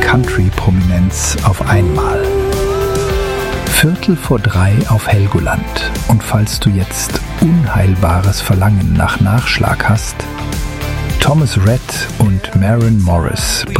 Country-Prominenz auf einmal. 2:45 auf Helgoland. Und falls du jetzt unheilbares Verlangen nach Nachschlag hast, Thomas Rhett und Maren Morris